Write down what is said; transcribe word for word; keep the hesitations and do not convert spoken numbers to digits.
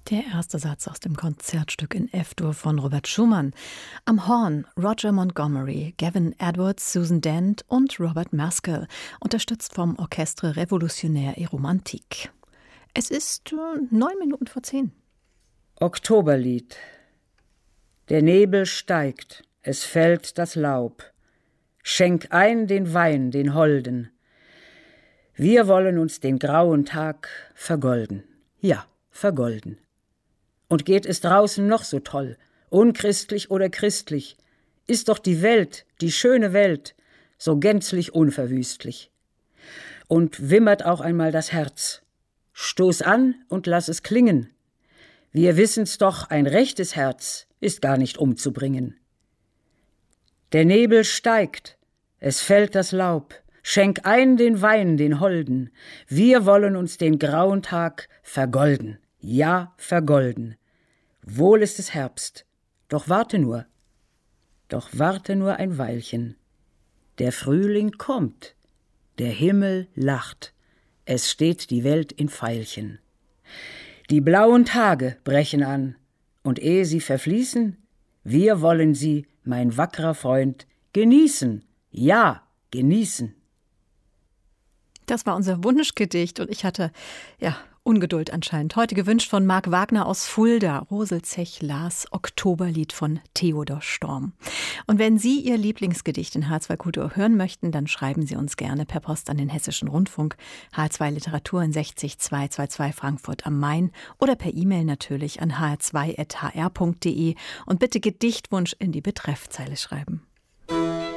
Der erste Satz aus dem Konzertstück in F-Dur von Robert Schumann. Am Horn Roger Montgomery, Gavin Edwards, Susan Dent und Robert Maskell, unterstützt vom Orchestre Révolutionnaire et Romantique. Es ist äh, neun Minuten vor zehn. Oktoberlied. Der Nebel steigt, es fällt das Laub. Schenk ein den Wein, den Holden. Wir wollen uns den grauen Tag vergolden. Ja, vergolden. Und geht es draußen noch so toll, unchristlich oder christlich, ist doch die Welt, die schöne Welt, so gänzlich unverwüstlich. Und wimmert auch einmal das Herz. Stoß an und lass es klingen. Wir wissen's doch, ein rechtes Herz ist gar nicht umzubringen. Der Nebel steigt, es fällt das Laub, schenk ein den Wein, den Holden. Wir wollen uns den grauen Tag vergolden. Ja, vergolden. Wohl ist es Herbst, doch warte nur, doch warte nur ein Weilchen. Der Frühling kommt, der Himmel lacht, es steht die Welt in Veilchen. Die blauen Tage brechen an, und ehe sie verfließen, wir wollen sie, mein wackerer Freund, genießen, ja, genießen. Das war unser Wunschgedicht und ich hatte, ja, Ungeduld anscheinend. Heute gewünscht von Marc Wagner aus Fulda, Rosel Zech-Lahrs Oktoberlied von Theodor Storm. Und wenn Sie Ihr Lieblingsgedicht in H R zwei Kultur hören möchten, dann schreiben Sie uns gerne per Post an den Hessischen Rundfunk, H R zwei Literatur in sechzig zweihundertzweiundzwanzig Frankfurt am Main oder per E-Mail natürlich an h r zwei at h r punkt d e und bitte Gedichtwunsch in die Betreffzeile schreiben.